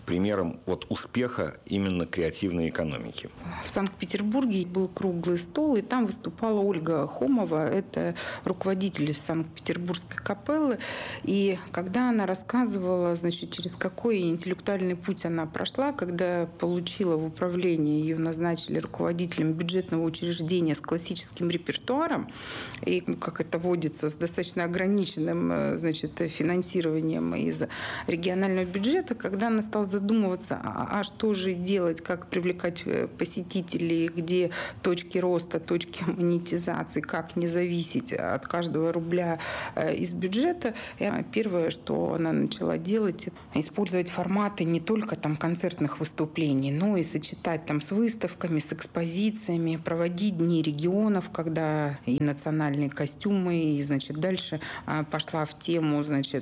примером вот успеха именно креативной экономики? В Санкт-Петербурге был круглый стол, и там выступала Ольга Хомова, это руководитель Санкт-Петербургской капеллы. И когда она рассказывала, значит, через какой интеллектуальный путь она прошла, когда получила в управление, ее назначили руководителем бюджетного учреждения с классическим репертуаром, и, ну, как это водится, с достаточно ограниченным, значит, финансированием из регионального бюджета, когда она стала задумываться, а, а что же делать, как привлекать посетителей, где точки роста, точки монетизации, как не зависеть от каждого рубля из бюджета. И первое, что она начала делать, использовать форматы не только там концертных выступлений, но и сочетать там с выставками, с экспозициями, проводить дни регионов, когда и национальные костюмы, и, значит, дальше пошла в тему, значит,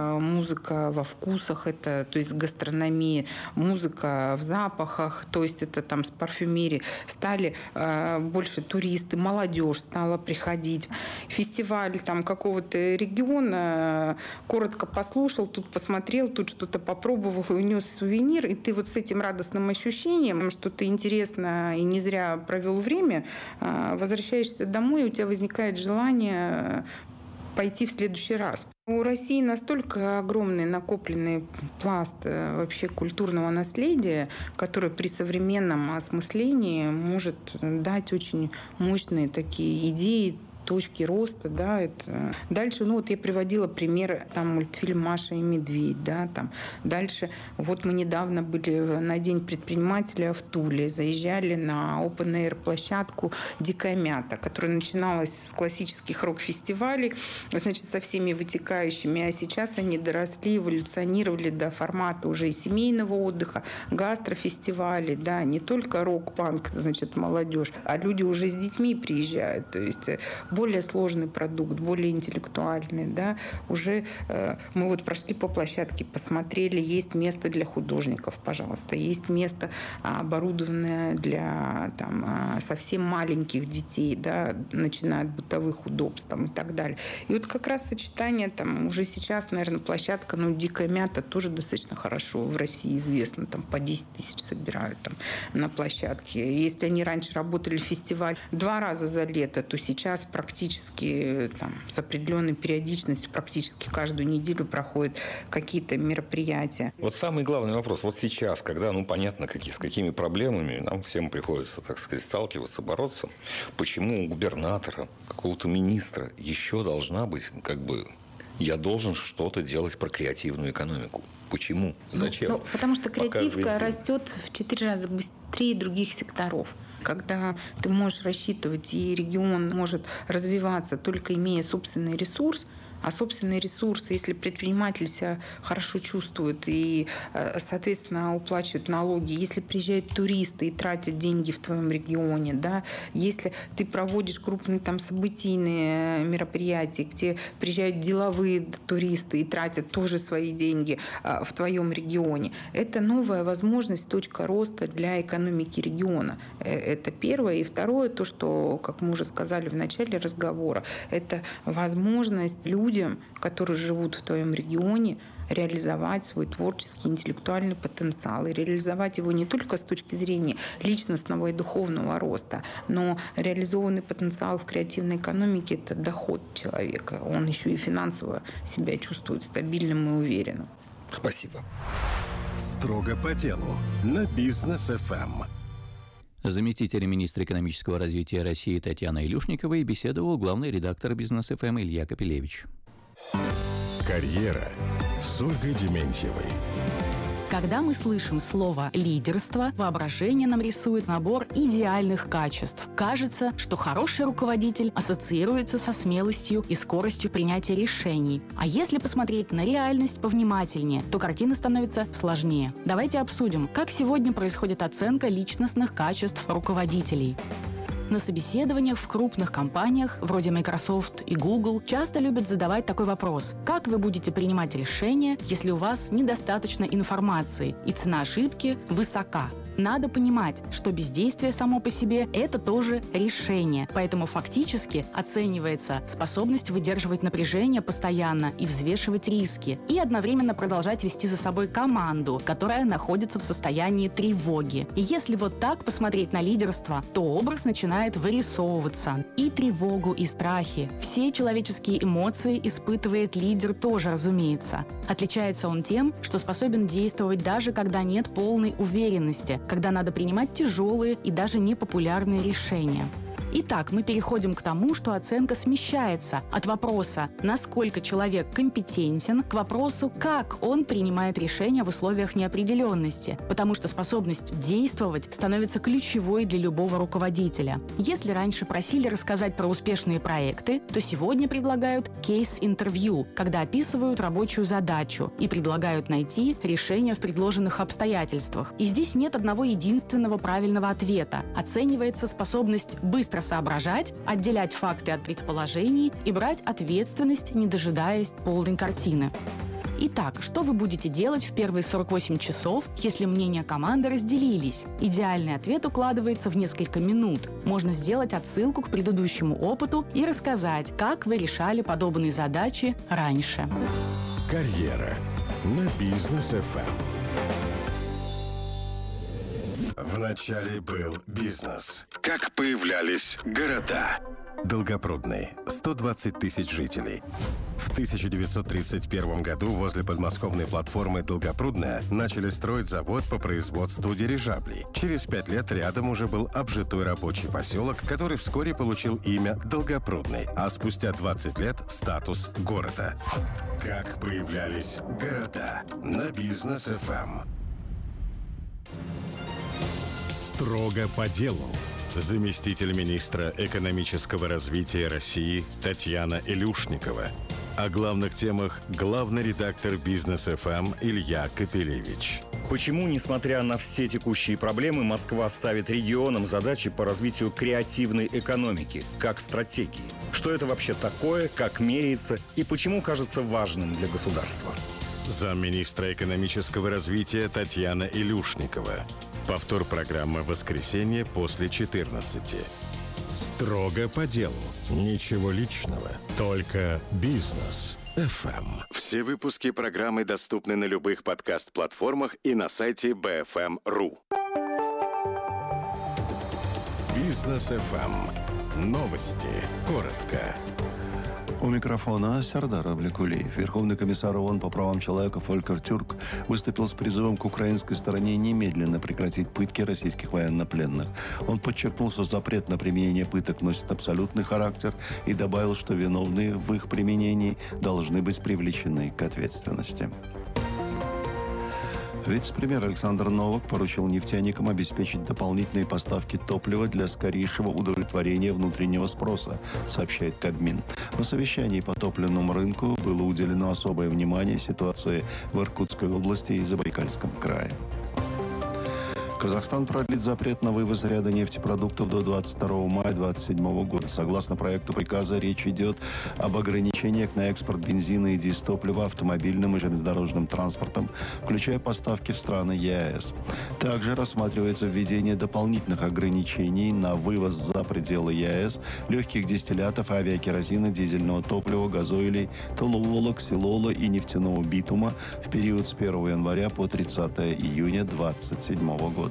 музыка во вкусах, это, то есть гастрономия, музыка в запахах, то есть это там с парфюмерией. Стали э, больше туристы, молодежь стала приходить. Фестиваль там какого-то региона, коротко послушал, тут посмотрел, тут что-то попробовал и унес сувенир, и ты вот с этим радостным ощущением, что ты интересно и не зря провел время, э, возвращаешься домой, и у тебя возникает желание пойти в следующий раз. У России настолько огромный накопленный пласт вообще культурного наследия, который при современном осмыслении может дать очень мощные такие идеи, точки роста, да, это. Дальше, ну вот я приводила пример, там мультфильм «Маша и медведь», да, там. Дальше, вот мы недавно были на День предпринимателя в Туле, заезжали на open-air площадку «Дикая мята», которая начиналась с классических рок-фестивалей, значит, со всеми вытекающими, а сейчас они доросли, эволюционировали до формата уже и семейного отдыха, гастрофестивалей, да, не только рок-панк, значит, молодежь, а люди уже с детьми приезжают, то есть более сложный продукт, более интеллектуальный, да, уже э, мы вот прошли по площадке, посмотрели, есть место для художников, пожалуйста, есть место оборудованное для там совсем маленьких детей, да, начиная от бытовых удобств там, и так далее. И вот как раз сочетание там уже сейчас, наверное, площадка, ну, «Дикая мята» тоже достаточно хорошо в России известна, там по десять тысяч собирают там на площадке. Если они раньше работали фестиваль два раза за лето, то сейчас практически практически там, с определенной периодичностью, практически каждую неделю проходят какие-то мероприятия. Вот самый главный вопрос. Вот сейчас, когда, ну, понятно, какие, с какими проблемами нам всем приходится, так сказать, сталкиваться, бороться, почему у губернатора, какого-то министра еще должна быть, как бы, я должен что-то делать про креативную экономику? Почему? Зачем? Ну, ну, потому что креативка растет в четыре раза быстрее других секторов. Когда ты можешь рассчитывать, и регион может развиваться, только имея собственный ресурс, а собственный ресурс, если предприниматель себя хорошо чувствует и, соответственно, уплачивает налоги, если приезжают туристы и тратят деньги в твоем регионе, да, если ты проводишь крупные там событийные мероприятия, где приезжают деловые туристы и тратят тоже свои деньги в твоем регионе, это новая возможность, точка роста для экономики региона. Это первое. И второе, то, что, как мы уже сказали в начале разговора, это возможность людям, людям, которые живут в твоем регионе, реализовать свой творческий, интеллектуальный потенциал. И реализовать его не только с точки зрения личностного и духовного роста, но реализованный потенциал в креативной экономике – это доход человека. Он еще и финансово себя чувствует стабильным и уверенным. Спасибо. Строго по делу на Бизнес эф эм. Заместитель министра экономического развития России Татьяна Илюшникова беседовал главный редактор Бизнес эф эм Илья Капелевич. Карьера с Ольгой Дементьевой. Когда мы слышим слово «лидерство», воображение нам рисует набор идеальных качеств. Кажется, что хороший руководитель ассоциируется со смелостью и скоростью принятия решений. А если посмотреть на реальность повнимательнее, то картина становится сложнее. Давайте обсудим, как сегодня происходит оценка личностных качеств руководителей. На собеседованиях в крупных компаниях, вроде Microsoft и Google, часто любят задавать такой вопрос: как вы будете принимать решения, если у вас недостаточно информации и цена ошибки высока? Надо понимать, что бездействие само по себе – это тоже решение. Поэтому фактически оценивается способность выдерживать напряжение постоянно и взвешивать риски, и одновременно продолжать вести за собой команду, которая находится в состоянии тревоги. И если вот так посмотреть на лидерство, то образ начинает вырисовываться. И тревогу, и страхи. Все человеческие эмоции испытывает лидер тоже, разумеется. Отличается он тем, что способен действовать даже когда нет полной уверенности, когда надо принимать тяжелые и даже непопулярные решения. Итак, мы переходим к тому, что оценка смещается от вопроса, насколько человек компетентен, к вопросу, как он принимает решения в условиях неопределенности, потому что способность действовать становится ключевой для любого руководителя. Если раньше просили рассказать про успешные проекты, то сегодня предлагают кейс-интервью, когда описывают рабочую задачу и предлагают найти решение в предложенных обстоятельствах. И здесь нет одного единственного правильного ответа. Оценивается способность быстро соображать, отделять факты от предположений и брать ответственность, не дожидаясь полной картины. Итак, что вы будете делать в первые сорок восемь часов, если мнения команды разделились? Идеальный ответ укладывается в несколько минут. Можно сделать отсылку к предыдущему опыту и рассказать, как вы решали подобные задачи раньше. Карьера на Бизнес эф эм. Вначале был бизнес. Как появлялись города? Долгопрудный. сто двадцать тысяч жителей. В тысяча девятьсот тридцать первом году возле подмосковной платформы «Долгопрудная» начали строить завод по производству дирижаблей. Через пять лет рядом уже был обжитой рабочий поселок, который вскоре получил имя Долгопрудный, а спустя двадцать лет – статус города. Как появлялись города на Бизнес эф эм. Строго по делу. Заместитель министра экономического развития России Татьяна Илюшникова. О главных темах главный редактор Бизнес эф эм Илья Капелевич. Почему, несмотря на все текущие проблемы, Москва ставит регионам задачи по развитию креативной экономики, как стратегии? Что это вообще такое, как меряется и почему кажется важным для государства? Замминистра экономического развития Татьяна Илюшникова. Повтор программы в воскресенье после четырнадцати. Строго по делу. Ничего личного. Только Бизнес эф эм. Все выпуски программы доступны на любых подкаст-платформах и на сайте би эф эм точка ру. Бизнес эф эм. Новости. Коротко. У микрофона Сердар Авлекулеев. Верховный комиссар ООН по правам человека Фолькер Тюрк выступил с призывом к украинской стороне немедленно прекратить пытки российских военнопленных. Он подчеркнул, что запрет на применение пыток носит абсолютный характер и добавил, что виновные в их применении должны быть привлечены к ответственности. Вице-премьер Александр Новак поручил нефтяникам обеспечить дополнительные поставки топлива для скорейшего удовлетворения внутреннего спроса, сообщает Кабмин. На совещании по топливному рынку было уделено особое внимание ситуации в Иркутской области и Забайкальском крае. Казахстан продлит запрет на вывоз ряда нефтепродуктов до двадцать второго мая две тысячи двадцать седьмого года. Согласно проекту приказа, речь идет об ограничениях на экспорт бензина и дизтоплива автомобильным и железнодорожным транспортом, включая поставки в страны ЕАЭС. Также рассматривается введение дополнительных ограничений на вывоз за пределы ЕАЭС легких дистиллятов, авиакеросина, дизельного топлива, газоилей, толуола, ксилола и нефтяного битума в период с первого января по тридцатого июня две тысячи двадцать седьмого года.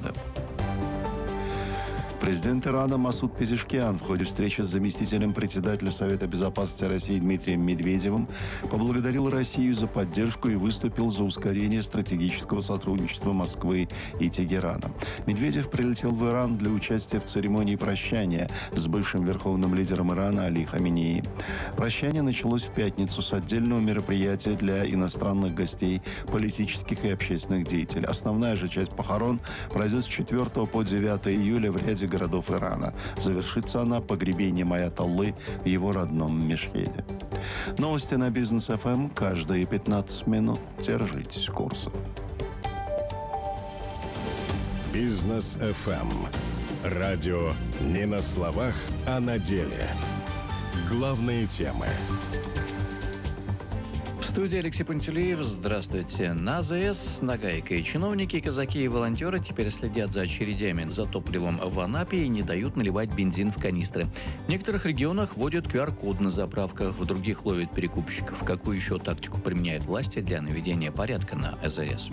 Президент Ирана Масуд Пезешкиан в ходе встречи с заместителем председателя Совета безопасности России Дмитрием Медведевым поблагодарил Россию за поддержку и выступил за ускорение стратегического сотрудничества Москвы и Тегерана. Медведев прилетел в Иран для участия в церемонии прощания с бывшим верховным лидером Ирана Али Хаменеи. Прощание началось в пятницу с отдельного мероприятия для иностранных гостей, политических и общественных деятелей. Основная же часть похорон пройдет с четвёртого по девятое июля в ряде городов Ирана. Завершится она погребением аятоллы в его родном Мешхеде. Новости на Бизнес эф эм каждые пятнадцать минут. Держитесь курса. Бизнес эф эм. Радио не на словах, а на деле. Главные темы. В студии Алексей Пантелеев. Здравствуйте. На АЗС Нагайка и чиновники, казаки и волонтеры теперь следят за очередями за топливом в Анапе и не дают наливать бензин в канистры. В некоторых регионах вводят ку ар код на заправках, в других ловят перекупщиков. Какую еще тактику применяют власти для наведения порядка на АЗС?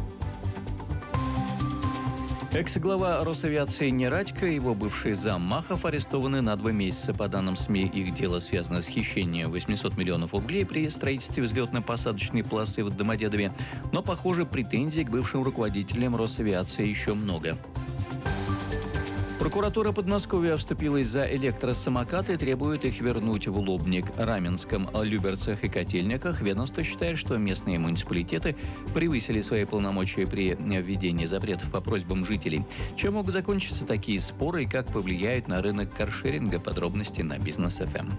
Экс-глава Росавиации Нерадько и его бывший зам Махов арестованы на два месяца. По данным СМИ, их дело связано с хищением восемьсот миллионов рублей при строительстве взлетно-посадочной полосы в Домодедове. Но, похоже, претензий к бывшим руководителям Росавиации еще много. Прокуратура Подмосковья вступилась за электросамокаты и требует их вернуть в Лобник, Раменском, Люберцах и Котельниках. Ведомство считает, что местные муниципалитеты превысили свои полномочия при введении запретов по просьбам жителей. Чем могут закончиться такие споры и как повлияют на рынок каршеринга? Подробности на Бизнес эф эм.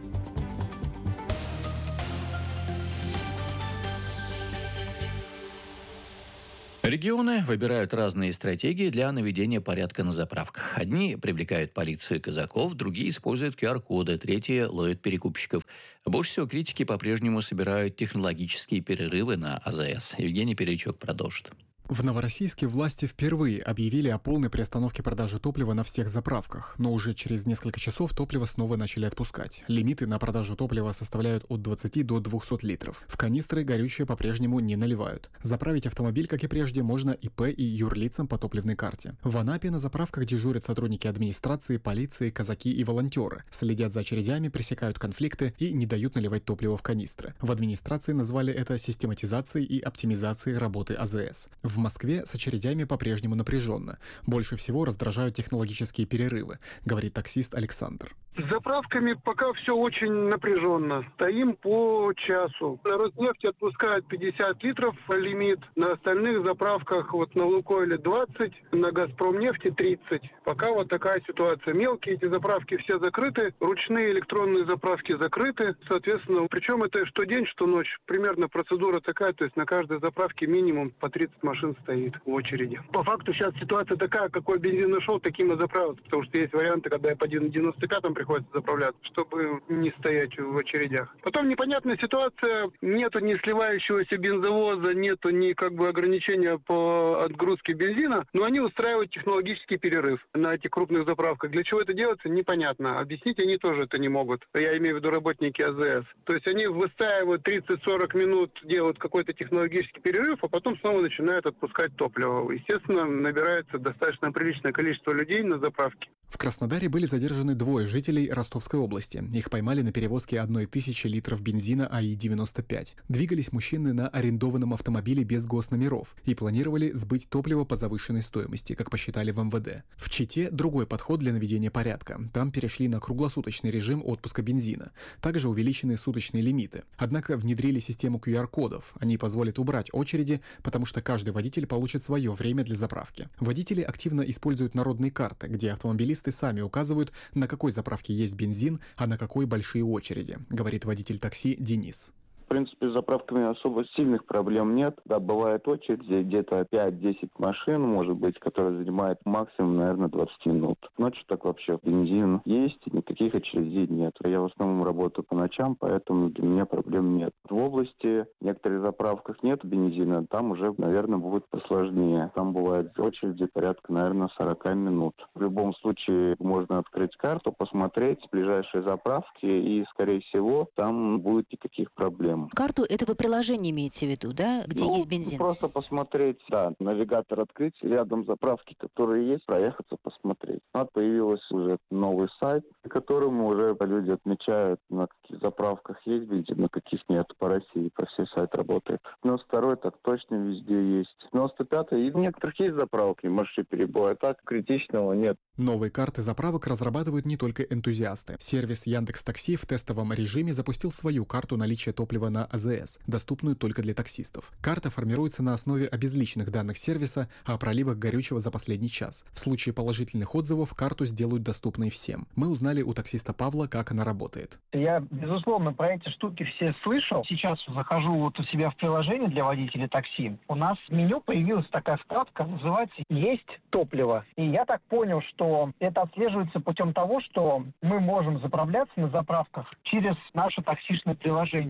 Регионы выбирают разные стратегии для наведения порядка на заправках. Одни привлекают полицию и казаков, другие используют ку ар коды, третьи ловят перекупщиков. Больше всего критики по-прежнему собирают технологические перерывы на АЗС. Евгений Перечук продолжит. В Новороссийске власти впервые объявили о полной приостановке продажи топлива на всех заправках, но уже через несколько часов топливо снова начали отпускать. Лимиты на продажу топлива составляют от двадцати до двухсот литров. В канистры горючее по-прежнему не наливают. Заправить автомобиль, как и прежде, можно ИП и юрлицам по топливной карте. В Анапе на заправках дежурят сотрудники администрации, полиции, казаки и волонтеры. Следят за очередями, пресекают конфликты и не дают наливать топливо в канистры. В администрации назвали это систематизацией и оптимизацией работы АЗС. В Москве с очередями по-прежнему напряженно. Больше всего раздражают технологические перерывы, говорит таксист Александр. С заправками пока все очень напряженно. Стоим по часу. На Роснефти отпускают пятьдесят литров лимит. На остальных заправках, вот на Лукойле двадцать, на Газпромнефти тридцать. Пока вот такая ситуация. Мелкие эти заправки все закрыты. Ручные электронные заправки закрыты. Соответственно, причем это что день, что ночь. Примерно процедура такая. То есть на каждой заправке минимум по тридцать машин стоит в очереди. По факту сейчас ситуация такая, какой бензин нашел, таким и заправиться. Потому что есть варианты, когда я по девяносто пятым приходится заправляться, чтобы не стоять в очередях. Потом непонятная ситуация. Нету ни сливающегося бензовоза, нету ни как бы ограничения по отгрузке бензина, но они устраивают технологический перерыв на этих крупных заправках. Для чего это делается, непонятно. Объяснить они тоже это не могут. Я имею в виду работники АЗС. То есть они выстаивают тридцать-сорок минут, делают какой-то технологический перерыв, а потом снова начинают отпускать топливо. Естественно, набирается достаточно приличное количество людей на заправке. В Краснодаре были задержаны двое жителей Ростовской области. Их поймали на перевозке одной тысячи литров бензина а и девяносто пять. Двигались мужчины на арендованном автомобиле без госномеров и планировали сбыть топливо по завышенной стоимости, как посчитали в эм вэ дэ. В Чите другой подход для наведения порядка. Там перешли на круглосуточный режим отпуска бензина. Также увеличены суточные лимиты. Однако внедрили систему ку ар кодов. Они позволят убрать очереди, потому что каждый водитель получит свое время для заправки. Водители активно используют народные карты, где автомобилисты сами указывают, на какой заправке есть бензин, а на какой большие очереди, говорит водитель такси Денис. В принципе, с заправками особо сильных проблем нет. Да, бывает очередь, где-то пять-десять машин, может быть, которые занимают максимум, наверное, двадцать минут. Ночью так вообще бензин есть, никаких очередей нет. Я в основном работаю по ночам, поэтому для меня проблем нет. В области в некоторых заправках нет бензина, там уже, наверное, будет посложнее. Там бывают очереди порядка, наверное, сорок минут. В любом случае можно открыть карту, посмотреть ближайшие заправки, и, скорее всего, там будет никаких проблем. Карту это вы приложение имеете в виду, да, где ну, есть бензин? Просто посмотреть, да, навигатор открыть, рядом заправки, которые есть, проехаться, посмотреть. Вот появился уже новый сайт, на котором уже люди отмечают, на каких заправках есть бензин, на каких нет. По России, по всей сайт работает. девяносто второй так точно везде есть. девяносто пятый и в некоторых есть заправки, марши перебоя, так критичного нет. Новые карты заправок разрабатывают не только энтузиасты. Сервис Яндекс.Такси в тестовом режиме запустил свою карту наличия топлива на АЗС, доступную только для таксистов. Карта формируется на основе обезличенных данных сервиса о проливах горючего за последний час. В случае положительных отзывов карту сделают доступной всем. Мы узнали у таксиста Павла, как она работает. Я, безусловно, про эти штуки все слышал. Сейчас захожу вот у себя в приложение для водителей такси. У нас в меню появилась такая вкладка, называется «Есть топливо». И я так понял, что это отслеживается путем того, что мы можем заправляться на заправках через наше таксишное приложение. Кто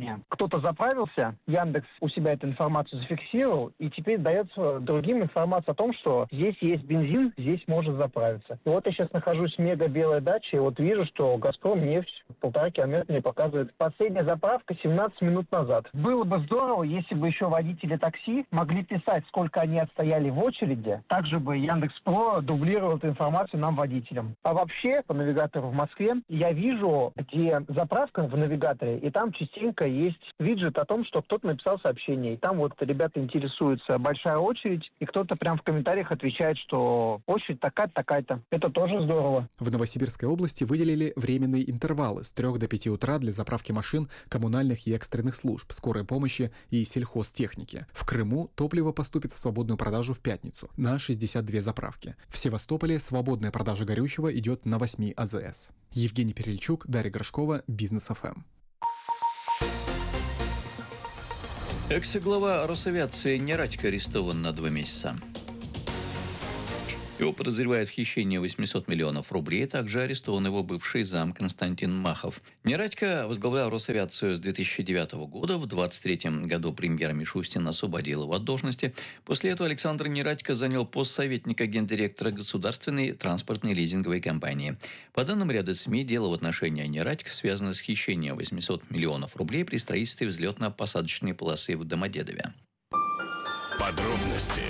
кто-то заправился, Яндекс у себя эту информацию зафиксировал, и теперь дается другим информация о том, что здесь есть бензин, здесь можно заправиться. И вот я сейчас нахожусь в мега-белой даче, и вот вижу, что «Газпром» нефть полтора километра мне показывает. Последняя заправка семнадцать минут назад. Было бы здорово, если бы еще водители такси могли писать, сколько они отстояли в очереди. Также бы Яндекс.Про дублировал эту информацию нам, водителям. А вообще, по навигатору в Москве, я вижу, где заправка в навигаторе, и там частенько есть виджет о том, что кто-то написал сообщение. И там вот ребята интересуются, большая очередь, и кто-то прям в комментариях отвечает, что очередь такая-то, такая-то. Это тоже здорово. В Новосибирской области выделили временные интервалы с трёх до пяти утра для заправки машин коммунальных и экстренных служб, скорой помощи и сельхозтехники. В Крыму топливо поступит в свободную продажу в пятницу на шестьдесят две заправки. В Севастополе свободная продажа горючего идет на восьми АЗС. Евгений Перельчук, Дарья Горшкова, Бизнес эф эм. Экс-глава Росавиации Нерадько арестован на два месяца. Его подозревают в хищении восемьсот миллионов рублей, также арестован его бывший зам Константин Махов. Нерадько возглавлял Росавиацию с две тысячи девятого года. В двадцать третьем году премьер Мишустин освободил его от должности. После этого Александр Нерадько занял пост советника гендиректора государственной транспортной лизинговой компании. По данным ряда СМИ, дело в отношении Нерадько связано с хищением восемьсот миллионов рублей при строительстве взлетно-посадочной полосы в Домодедове. Подробности.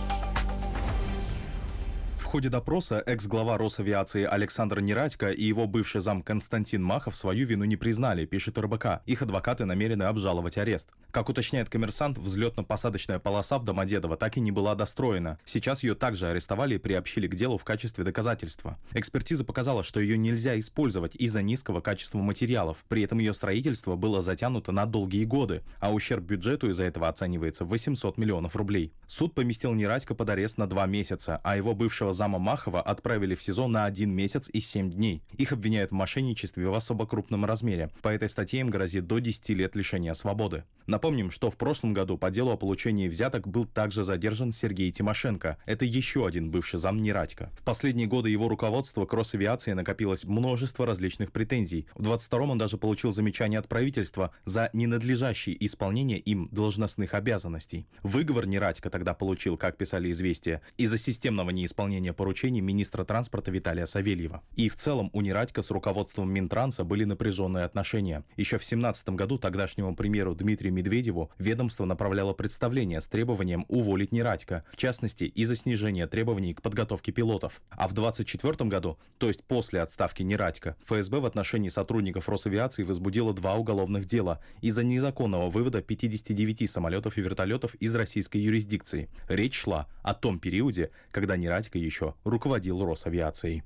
В ходе допроса экс-глава Росавиации Александр Нерадько и его бывший зам Константин Махов свою вину не признали, пишет эр бэ ка. Их адвокаты намерены обжаловать арест. Как уточняет «Коммерсант», взлетно-посадочная полоса в Домодедово так и не была достроена. Сейчас ее также арестовали и приобщили к делу в качестве доказательства. Экспертиза показала, что ее нельзя использовать из-за низкого качества материалов. При этом ее строительство было затянуто на долгие годы, а ущерб бюджету из-за этого оценивается в восемьсот миллионов рублей. Суд поместил Нерадько под арест на два месяца, а его бывшего зама Махова отправили в СИЗО на один месяц и семь дней. Их обвиняют в мошенничестве в особо крупном размере. По этой статье им грозит до десяти лет лишения свободы. Напомним, что в прошлом году по делу о получении взяток был также задержан Сергей Тимошенко. Это еще один бывший зам Нерадько. В последние годы его руководства к Росавиации накопилось множество различных претензий. В двадцать втором он даже получил замечание от правительства за ненадлежащее исполнение им должностных обязанностей. Выговор Нерадько тогда получил, как писали «Известия», из-за системного неисполнения поручений министра транспорта Виталия Савельева. И в целом у Нерадько с руководством Минтранса были напряженные отношения. Еще в две тысячи семнадцатом году тогдашнему премьеру Дмитрию Медведеву ведомство направляло представление с требованием уволить Нерадько, в частности, из-за снижения требований к подготовке пилотов. А в двадцать четвёртом году, то есть после отставки Нерадько, эф эс бэ в отношении сотрудников Росавиации возбудило два уголовных дела из-за незаконного вывода пятидесяти девяти самолетов и вертолетов из российской юрисдикции. Речь шла о том периоде, когда Нерадько еще руководил Росавиацией.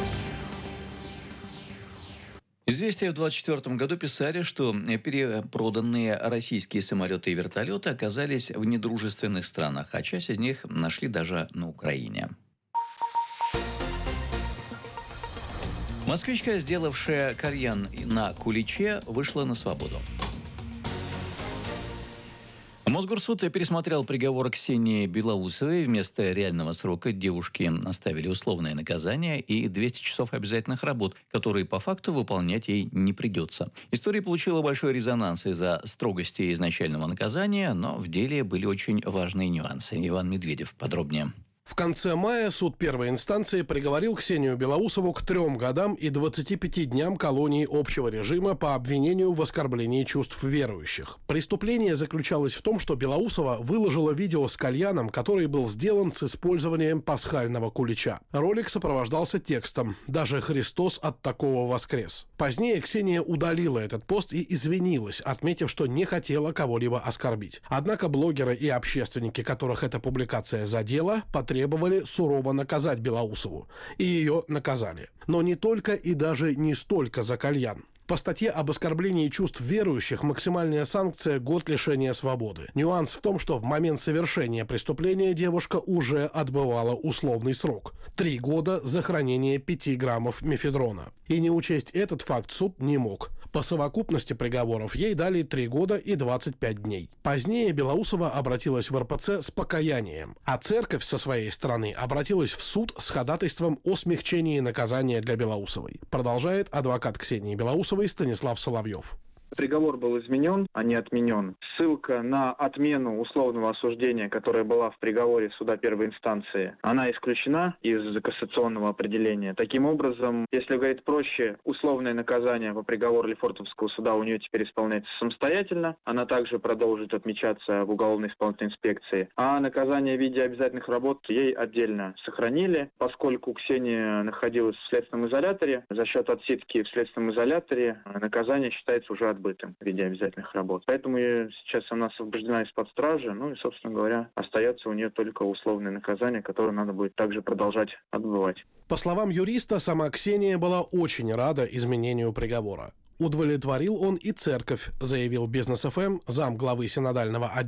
«Известия» в двадцать четвёртом году писали, что перепроданные российские самолеты и вертолеты оказались в недружественных странах, а часть из них нашли даже на Украине. Москвичка, сделавшая кальян на куличе, вышла на свободу. Мосгорсуд пересмотрел приговор Ксении Белоусовой. Вместо реального срока девушке оставили условное наказание и двести часов обязательных работ, которые по факту выполнять ей не придется. История получила большой резонанс из-за строгости изначального наказания, но в деле были очень важные нюансы. Иван Медведев подробнее. В конце мая суд первой инстанции приговорил Ксению Белоусову к трем годам и двадцати пяти дням колонии общего режима по обвинению в оскорблении чувств верующих. Преступление заключалось в том, что Белоусова выложила видео с кальяном, который был сделан с использованием пасхального кулича. Ролик сопровождался текстом «Даже Христос от такого воскрес». Позднее Ксения удалила этот пост и извинилась, отметив, что не хотела кого-либо оскорбить. Однако блогеры и общественники, которых эта публикация задела, потребовали требовали сурово наказать Белоусову. И ее наказали. Но не только и даже не столько за кальян. По статье об оскорблении чувств верующих максимальная санкция – год лишения свободы. Нюанс в том, что в момент совершения преступления девушка уже отбывала условный срок – три года за хранение пяти граммов мефедрона. И не учесть этот факт суд не мог. По совокупности приговоров ей дали три года и двадцать пять дней. Позднее Белоусова обратилась в эр пэ цэ с покаянием, а церковь со своей стороны обратилась в суд с ходатайством о смягчении наказания для Белоусовой. Продолжает адвокат Ксении Белоусовой Станислав Соловьев. Приговор был изменен, а не отменен. Ссылка на отмену условного осуждения, которая была в приговоре суда первой инстанции, она исключена из кассационного определения. Таким образом, если говорить проще, условное наказание по приговору Лефортовского суда у нее теперь исполняется самостоятельно. Она также продолжит отмечаться в уголовной исполнительной инспекции. А наказание в виде обязательных работ ей отдельно сохранили, поскольку Ксения находилась в следственном изоляторе. За счет отсидки в следственном изоляторе наказание считается уже отбытым в виде обязательных работ. Поэтому сейчас она освобождена из-под стражи, ну и, собственно говоря, остается у нее только условное наказание, которое надо будет также продолжать отбывать. По словам юриста, сама Ксения была очень рада изменению приговора. Удовлетворил он и церковь, заявил Бизнес эф эм зам главы синодального отдела